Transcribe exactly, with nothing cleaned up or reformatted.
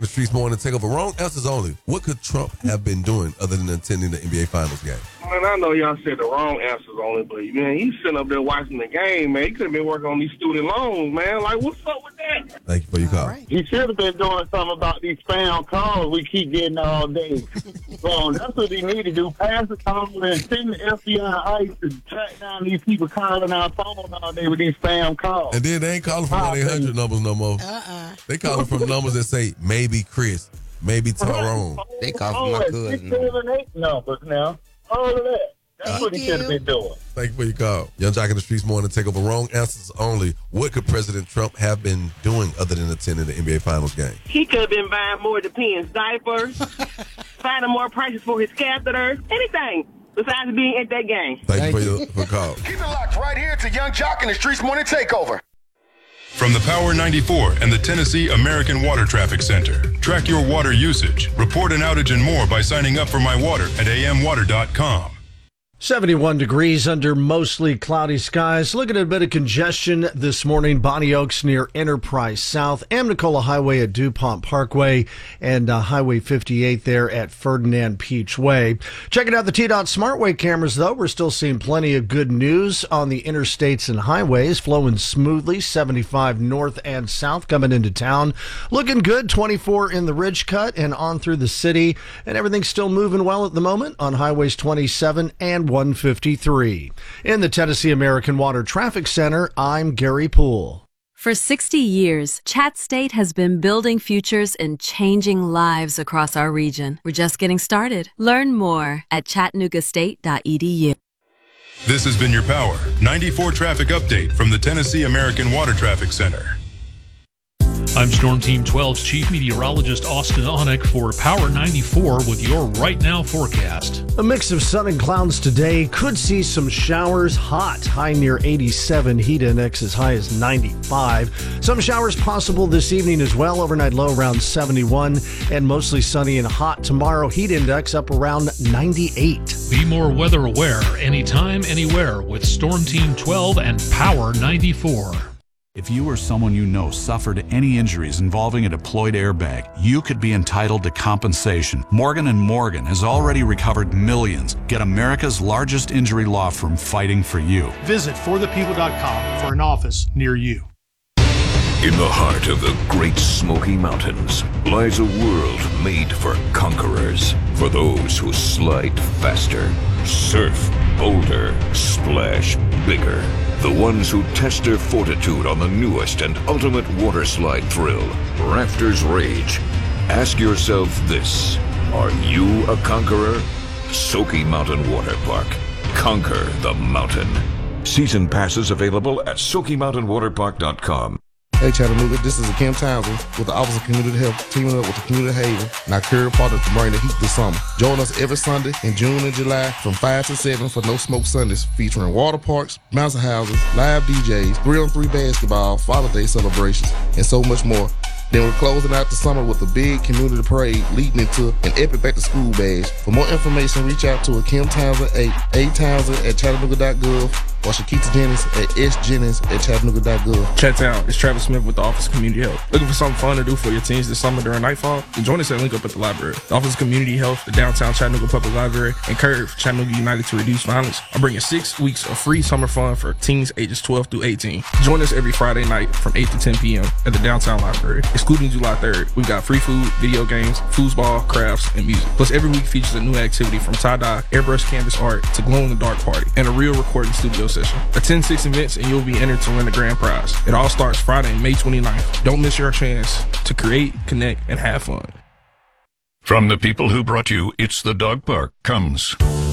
Jacking the Streets Morning Takeover. Wrong answers only. What could Trump have been doing other than attending the N B A Finals game? Man, I know y'all said the wrong answers only, but, man, he's sitting up there watching the game, man. He could have been working on these student loans, man. Like, what's up with that? Thank you for your call. Right. He should have been doing something about these spam calls we keep getting all day. So that's what he need to do. Pass the call and send the F B I ICE to track down these people calling our phone all day with these spam calls. And then they ain't calling from one eight hundred numbers no more. Uh-uh. They calling from numbers that say maybe Chris, maybe Tyrone. They call from my cousin. Six, seven, eight numbers now. All of that. That's Thank what he you. should have been doing. Thank you for your call. Young Jock in the Streets Morning Takeover. Wrong answers only. What could President Trump have been doing other than attending the N B A Finals game? He could have been buying more Depends diapers, finding more prices for his catheters, anything besides being at that game. Thank, Thank you for your for call. Keep it locked right here to Young Jock in the Streets Morning Takeover. From the Power ninety-four and the Tennessee American Water Traffic Center. Track your water usage, report an outage and more by signing up for My Water at a m water dot com. seventy-one degrees under mostly cloudy skies. Looking at a bit of congestion this morning. Bonnie Oaks near Enterprise South, Amnicola Highway at DuPont Parkway, and uh, Highway fifty-eight there at Ferdinand Peach Way. Checking out the T DOT SmartWay cameras, though. We're still seeing plenty of good news on the interstates and highways, flowing smoothly. seventy-five north and south coming into town. Looking good. twenty-four in the Ridge Cut and on through the city. And everything's still moving well at the moment on Highways twenty-seven and one fifty-three. In the Tennessee American Water Traffic Center, I'm Gary Poole. For sixty years, Chat State has been building futures and changing lives across our region. We're just getting started. Learn more at chattanooga state dot e d u. This has been your Power ninety-four traffic update from the Tennessee American Water Traffic Center. I'm Storm Team twelve's Chief Meteorologist Austin Onick for Power ninety-four with your Right Now forecast. A mix of sun and clouds today. Could see some showers. Hot. High near eighty-seven. Heat index as high as ninety-five. Some showers possible this evening as well. Overnight low around seventy-one. And mostly sunny and hot tomorrow. Heat index up around ninety-eight. Be more weather aware anytime, anywhere with Storm Team twelve and Power ninety-four. If you or someone you know suffered any injuries involving a deployed airbag, you could be entitled to compensation. Morgan and Morgan has already recovered millions. Get America's largest injury law firm fighting for you. Visit for the people dot com for an office near you. In the heart of the Great Smoky Mountains lies a world made for conquerors, for those who slide faster, surf bolder, splash bigger, the ones who test their fortitude on the newest and ultimate water slide thrill, Rafters Rage. Ask yourself this: are you a conqueror? Soaky Mountain Water Park. Conquer the mountain. Season passes available at soaky mountain water park dot com. Hey Chattanooga, this is Kim Townsend with the Office of Community Health, teaming up with the Community Haven and our career partners to bring the heat this summer. Join us every Sunday in June and July from five to seven for No Smoke Sundays, featuring water parks, bouncer houses, live D Js, three on three basketball, Father's Day celebrations, and so much more. Then we're closing out the summer with a big community parade leading into an epic back-to-school bash. For more information, reach out to a Kim Townsend eight, A Townsend at chattanooga dot gov, or Shakita Jennings at S Jennings at chattanooga dot gov. Chattown, it's Travis Smith with the Office of Community Health. Looking for something fun to do for your teens this summer during nightfall? Then join us at Link Up at the Library. The Office of Community Health, the Downtown Chattanooga Public Library, and Curve, Chattanooga United to Reduce Violence are bringing six weeks of free summer fun for teens ages twelve through eighteen. Join us every Friday night from eight to ten p.m. at the Downtown Library. Excluding July third, we've got free food, video games, foosball, crafts, and music. Plus, every week features a new activity from tie-dye, airbrush canvas art, to glow-in-the-dark party, and a real recording studio session. Attend six events and you'll be entered to win the grand prize. It all starts Friday, May twenty-ninth. Don't miss your chance to create, connect, and have fun. From the people who brought you It's the Dog Park comes